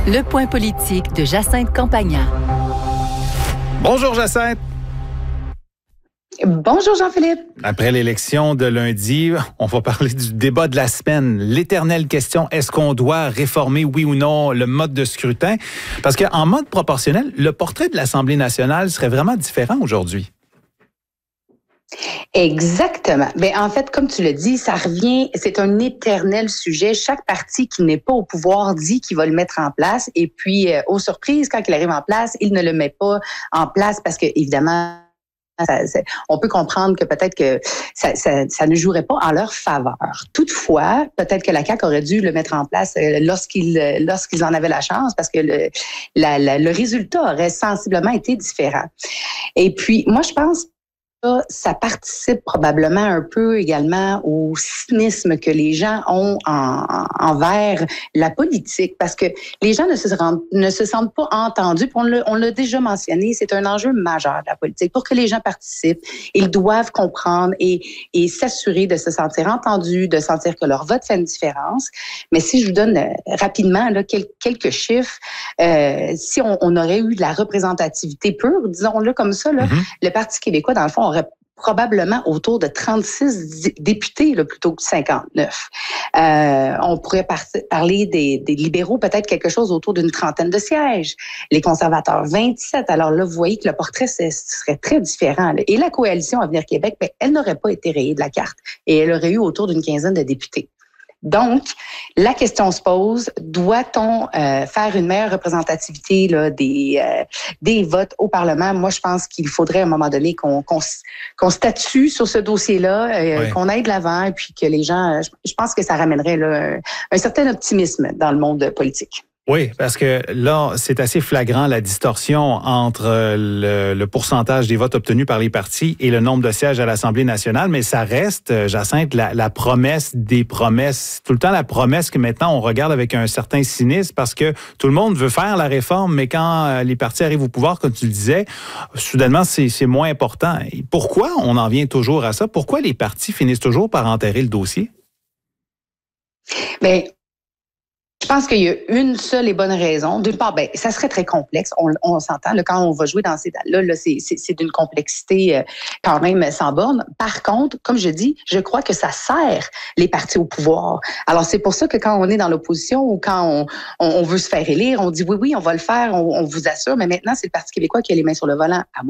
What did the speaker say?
Le point politique de Jacinthe Campagna. Bonjour Jacinthe. Bonjour Jean-Philippe. Après l'élection de lundi, on va parler du débat de la semaine. L'éternelle question, est-ce qu'on doit réformer, oui ou non, le mode de scrutin? Parce qu'en mode proportionnel, le portrait de l'Assemblée nationale serait vraiment différent aujourd'hui. Exactement. Ben, en fait, comme tu l'as dit, ça revient, c'est un éternel sujet. Chaque parti qui n'est pas au pouvoir dit qu'il va le mettre en place. Et puis, aux surprises, quand il arrive en place, il ne le met pas en place parce que, évidemment, on peut comprendre que peut-être que ça ne jouerait pas en leur faveur. Toutefois, peut-être que la CAQ aurait dû le mettre en place lorsqu'ils en avaient la chance, parce que le résultat aurait sensiblement été différent. Et puis, moi, je pense ça participe probablement un peu également au cynisme que les gens ont envers la politique, parce que les gens ne se sentent pas entendus. On l'a déjà mentionné, c'est un enjeu majeur de la politique. Pour que les gens participent, ils doivent comprendre et s'assurer de se sentir entendus, de sentir que leur vote fait une différence. Mais si je vous donne rapidement là, quelques chiffres, si on aurait eu de la représentativité pure, disons-le comme ça, là, le Parti québécois, dans le fond, aurait probablement autour de 36 députés là, plutôt que 59. On pourrait parler des libéraux, peut-être quelque chose autour d'une trentaine de sièges. Les conservateurs, 27. Alors là, vous voyez que le portrait serait très différent. Là. Et la coalition Avenir Québec, ben, elle n'aurait pas été rayée de la carte et elle aurait eu autour d'une quinzaine de députés. Donc, la question se pose, doit-on faire une meilleure représentativité là, des votes au Parlement? Moi, je pense qu'il faudrait à un moment donné qu'on statue sur ce dossier-là, qu'on aille de l'avant et puis que les gens, je pense que ça ramènerait là, un certain optimisme dans le monde politique. Oui, parce que là, c'est assez flagrant la distorsion entre le pourcentage des votes obtenus par les partis et le nombre de sièges à l'Assemblée nationale, mais ça reste, Jacinthe, la promesse des promesses. Tout le temps la promesse que maintenant on regarde avec un certain cynisme parce que tout le monde veut faire la réforme, mais quand les partis arrivent au pouvoir, comme tu le disais, soudainement, c'est moins important. Et pourquoi on en vient toujours à ça? Pourquoi les partis finissent toujours par enterrer le dossier? Bien, je pense qu'il y a une seule et bonne raison. D'une part, ben, ça serait très complexe. On s'entend, là, quand on va jouer dans ces dates-là, c'est d'une complexité quand même sans borne. Par contre, comme je dis, je crois que ça sert les partis au pouvoir. Alors, c'est pour ça que quand on est dans l'opposition ou quand on veut se faire élire, on dit oui, on va le faire, on vous assure, mais maintenant, c'est le Parti québécois qui a les mains sur le volant.